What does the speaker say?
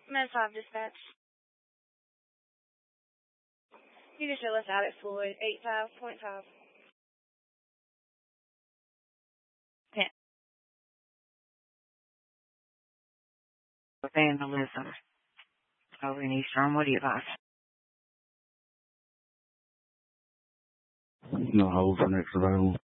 Med 5 dispatch. You can show us out at Floyd, 85.5. Yeah. Vandalism over in Eastern. What do you advise? No hold for next available.